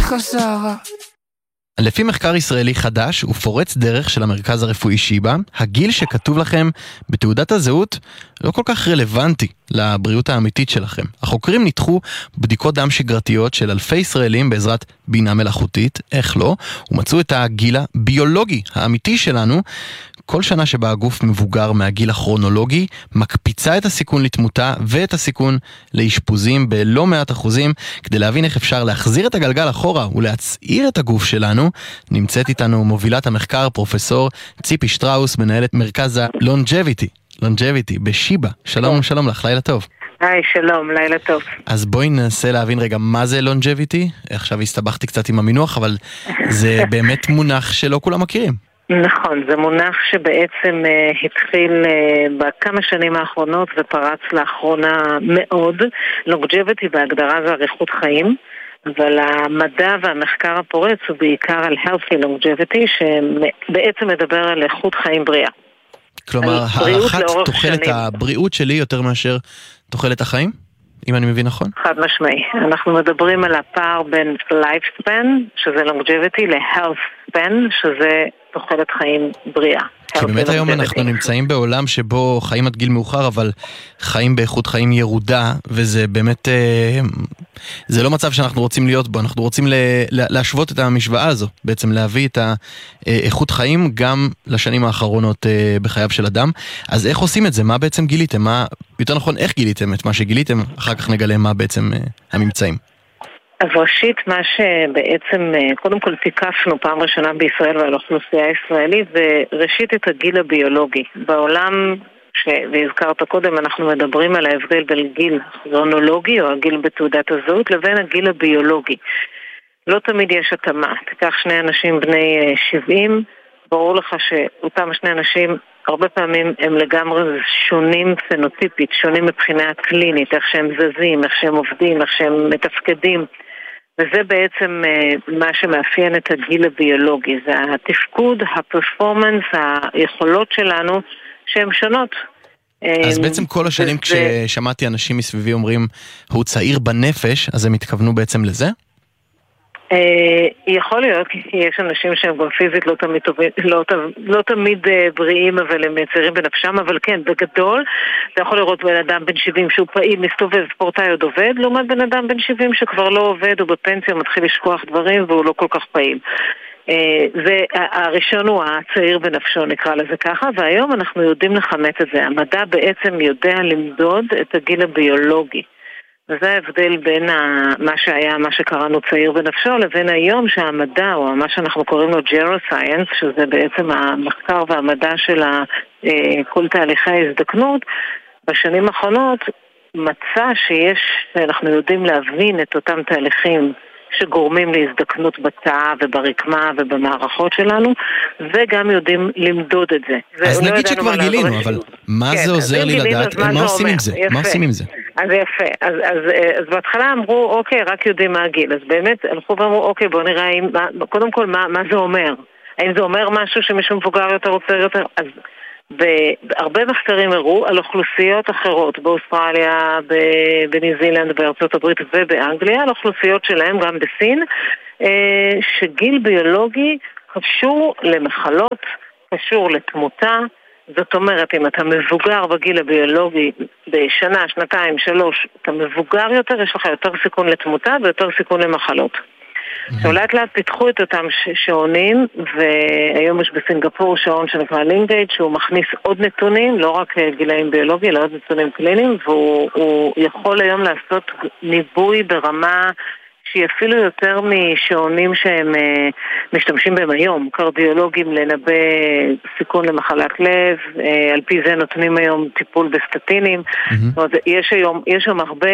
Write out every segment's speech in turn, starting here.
חזרה. לפי מחקר ישראלי חדש ופורץ דרך של המרכז הרפואי שיבא, הגיל שכתוב לכם בתעודת הזהות לא כל כך רלוונטי לבריאות האמיתית שלכם. החוקרים ניתחו בדיקות דם שגרתיות של אלפי ישראלים בעזרת בינה מלאכותית, איך לא, ומצאו את הגיל הביולוגי האמיתי שלנו. כל שנה שבה הגוף מבוגר מהגיל הכרונולוגי מקפיצה את הסיכון לתמותה ואת הסיכון לאשפוזים בלא מעט אחוזים. כדי להבין איך אפשר להחזיר את הגלגל אחורה ולהצעיר את הגוף שלנו, נמצאת איתנו מובילת המחקר פרופסור ציפי שטראוס, מנהלת מרכז הלונג'ביטי בשיבא. שלום, שלום לך, לילה טוב. היי, שלום, לילה טוב. אז בואי ננסה להבין רגע מה זה לונג'ביטי. עכשיו הסתבכתי קצת עם המינוח, אבל זה באמת מונח שלא כולם מכירים. נכון, זה מונח שבעצם התחיל בכמה שנים האחרונות ופרץ לאחרונה מאוד. לונג'ביטי בהגדרה זה אריכות חיים, אבל המדע והמחקר הפורץ הוא בעיקר על healthy longevity, שבעצם מדבר על איכות חיים בריאה. כלומר, הערכת תוחלת הבריאות שלי יותר מאשר תוחלת החיים? אם אני מבין נכון? חד משמעי. אנחנו מדברים על הפער בין lifespan, שזה longevity, ל-health span, שזה תוחלת חיים בריאה. כי באמת היום אנחנו נמצאים בעולם שבו חיים עד גיל מאוחר, אבל חיים באיכות חיים ירודה, וזה באמת, זה לא מצב שאנחנו רוצים להיות בו, אנחנו רוצים להשוות את המשוואה הזו, בעצם להביא את האיכות חיים גם לשנים האחרונות בחייו של אדם. אז איך עושים את זה? מה בעצם גיליתם? יותר נכון, איך גיליתם את מה שגיליתם? אחר כך נגלה מה בעצם הממצאים. אז ראשית, מה שבעצם, קודם כל תיקפנו פעם ראשונה בישראל ועל האוכלוסייה הישראלית, וראשית את הגיל הביולוגי. בעולם, והזכרת קודם, אנחנו מדברים על ההבדל בין גיל כרונולוגי, או הגיל בתעודת הזהות, לבין הגיל הביולוגי. לא תמיד יש התאמה. תיקח שני אנשים בני 70, ברור לך שאותם שני אנשים הרבה פעמים הם לגמרי שונים פנוטיפית, שונים מבחינה קלינית, איך שהם זזים, איך שהם עובדים, איך שהם מתפקדים. וזה בעצם מה שמאפיין את הגיל הביולוגי. זה התפקוד, הפרפורמנס, היכולות שלנו שהן שונות. אז בעצם כל השנים כששמעתי אנשים מסביבי אומרים, הוא צעיר בנפש, אז הם התכוונו בעצם לזה? יכול להיות, כי יש אנשים שהם גם פיזית לא תמיד בריאים, אבל הם צעירים בנפשם, אבל כן, בגדול, אתה יכול לראות בן אדם בן 70 שהוא פעיל, מסתובב, ספורטאי עוד עובד, לעומת בן אדם בן 70 שכבר לא עובד, הוא בפנסיה, מתחיל לשכוח דברים, והוא לא כל כך פעיל. הראשון הוא הצעיר בנפשו, נקרא לזה ככה, והיום אנחנו יודעים לכמת את זה. המדע בעצם יודע למדוד את הגיל הביולוגי. וזה ההבדל בין מה שקראנו צעיר בנפשו, לבין היום שהמדע, או מה שאנחנו קוראים לו ג'ירוסיינס, שזה בעצם המחקר והמדע של כל תהליכי ההזדקנות, בשנים האחרונות מצא שאנחנו יודעים להבין את אותם תהליכים שגורמים להזדקנות בתא וברקמה ובמערכות שלנו, וגם וגם יודעים את זה. אז נגיד שכבר גילינו, אבל מה זה עוזר לי לדעת? מה עושים עם זה? מה עושים עם זה? אז יפה, אז בהתחלה אמרו, אוקיי, רק יודעים מה הגיל, אז באמת הלכו ואמרו, אוקיי, בואו נראה, קודם כל, מה זה אומר? האם זה אומר משהו שמישהו מבוגר יותר או צעיר יותר? אז הרבה מחקרים הראו על אוכלוסיות אחרות, באוסטרליה, בניו זילנד, בארצות הברית ובאנגליה, על אוכלוסיות שלהם, גם בסין, שגיל ביולוגי קשור למחלות, קשור לתמותה. זאת אומרת, אם אתה מבוגר בגיל הביולוגי בשנה, שנתיים, 3, אתה מבוגר יותר, יש לך יותר סיכון לתמותה ויותר סיכון למחלות. לאט לאט פיתחו את אותם שעונים, והיום יש בסינגפור שעון שנקרא לינגייג' שהוא מכניס עוד נתונים, לא רק גילאים ביולוגיים, אלא עוד נתונים קליניים, והוא יכול היום לעשות ניבוי ברמה שהיא אפילו יותר משעונים שהם משתמשים בהם היום, קרדיולוגים לנבא סיכון למחלת לב, על פי זה נותנים היום טיפול בסטטינים. זאת אומרת, יש שם הרבה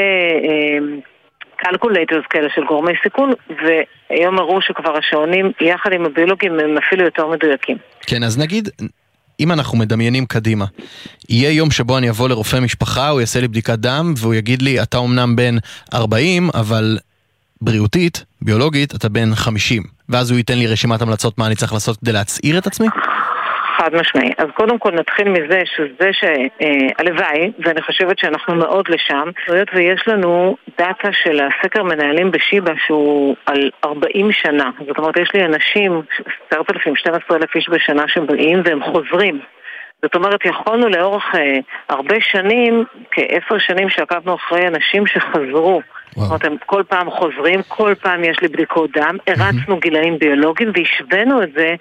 קלקולטורס כאלה של גורמי סיכון, והיום הראו שכבר השעונים יחד עם הביולוגים הם אפילו יותר מדויקים. כן, אז נגיד, אם אנחנו מדמיינים קדימה, יהיה יום שבו אני אבוא לרופא משפחה, הוא יעשה לי בדיקת דם, והוא יגיד לי, אתה אומנם בן 40, אבל בריאותית, ביולוגית, אתה בן 50. ואז הוא ייתן לי רשימת המלצות מה אני צריך לעשות כדי להצעיר את עצמי? חד משמעי. אז קודם כל נתחיל מזה שזה שהלוואי, ואני חושבת שאנחנו מאוד לשם, ויש לנו דאטה של הסקר מנהלים בשיבה שהוא על 40 שנה. זאת אומרת, יש לי אנשים, 10,000, 12,000 איש בשנה שבאים והם חוזרים. זאת אומרת, יכולנו לאורך הרבה שנים, כ10 שנים שעקבנו אחרי אנשים שחזרו. זאת אומרת, הם כל פעם חוזרים, כל פעם יש לי בדיקות דם, הרצנו גילאים ביולוגיים והשווינו את זה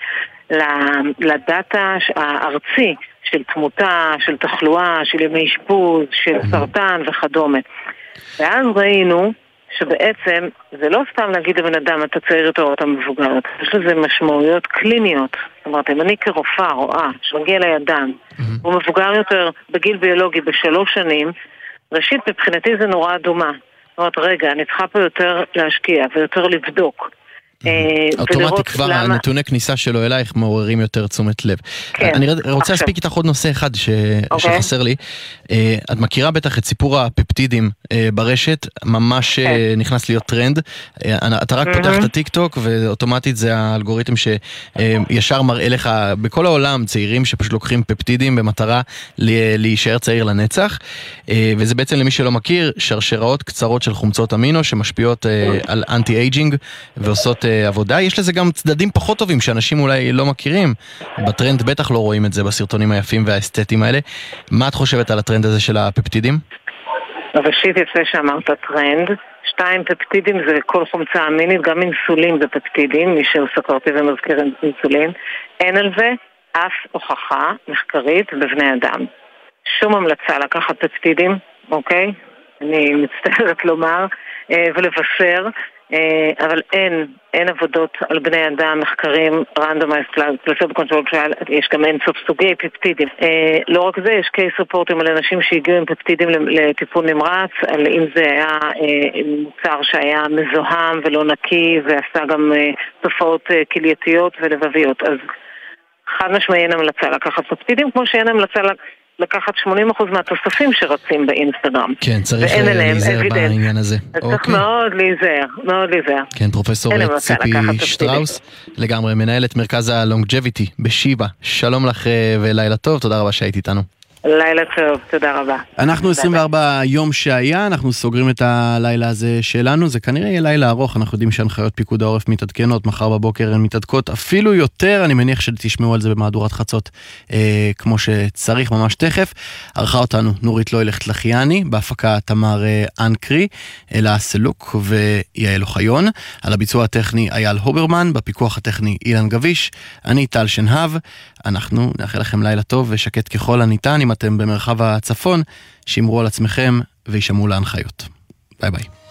לדאטה הארצי של תמותה, של תחלואה, של ימי אשפוז, של סרטן וכדומה. ואז ראינו שבעצם זה לא סתם להגיד לבן אדם אתה צעיר יותר או אתה מבוגר, יש לזה משמעויות קליניות. זאת אומרת, אם אני כרופאה רואה שמגיע לידם, הוא מבוגר יותר בגיל ביולוגי ב3 שנים, ראשית מבחינתי זה נורא אדומה. זאת אומרת, רגע, אני צריכה פה יותר להשקיע ויותר לבדוק. אוטומטית כבר הנתוני כניסה שלו אלייך מעוררים יותר תשומת לב. אני רוצה להספיק איתך עוד נושא אחד שחסר לי. את מכירה בטח את סיפור הפפטידים ברשת, ממש נכנס להיות טרנד. אתה רק פותח את הטיק טוק ואוטומטית זה האלגוריתם שישר מראה לך בכל העולם צעירים שפשוט לוקחים פפטידים במטרה להישאר צעיר לנצח, וזה בעצם למי שלא מכיר שרשראות קצרות של חומצות אמינו שמשפיעות על אנטי אייג'ינג ועושות עבודה. יש לזה גם צדדים פחות טובים שאנשים אולי לא מכירים. בטרנד בטח לא רואים את זה בסרטונים היפים והאסתטיים האלה. מה את חושבת על הטרנד הזה של הפפטידים? ראשית יפה שאמרת טרנד. 2 פפטידים זה כל חומצה אמינית, גם אינסולין זה פפטידים, מי שסקרתי ומזכיר אינסולין. אין על זה אף הוכחה מחקרית בבני אדם. שום המלצה לקחת פפטידים, אוקיי? אני מצטערת לומר ולבשר, אבל אין עבודות על בני אדם, מחקרים, randomized placebo controlled trial, יש גם אין סוף סוגי פפטידים. לא רק זה, יש קייס רפורטים על אנשים שהגיעו עם פפטידים לטיפול נמרץ, על אם זה היה מוצר שהיה מזוהם ולא נקי, ועשה גם תופעות כלייתיות ולבביות. אז חד משמעי אין המלצה לקחת פפטידים, כמו שאין המלצה לקחת 80% מהתוספים שרצים באינסטגרם. כן, צריך להיזהר בעניין הזה. אז צריך מאוד להיזהר, מאוד להיזהר. כן, פרופסור ציפי שטראוס, לגמרי מנהלת מרכז הלונגג'ביטי בשיבה. שלום לך ולילה טוב, תודה רבה שהיית איתנו. לילה טוב, תודה רבה. אנחנו 24 יום שהיה, אנחנו סוגרים את הלילה הזה שלנו, זה כנראה יהיה לילה ארוך, אנחנו יודעים שהנחיות פיקוד העורף מתעדכנות, מחר בבוקר הן מתעדכות אפילו יותר, אני מניח שתשמעו על זה במהדורת חצות כמו שצריך ממש תכף. ערכה אותנו נורית לוילכט לחיאני, בהפקה תמר אנקרי, אלה סלוק ויעל אוחיון, על הביצוע הטכני אייל הוברמן, בפיקוח הטכני אילן גביש, אני טל שנהב, אנחנו נאחל לכם לילה טוב ושקט ככל הניתן. אם אתם במרחב הצפון, שמרו על עצמכם וישמעו להנחיות. ביי ביי.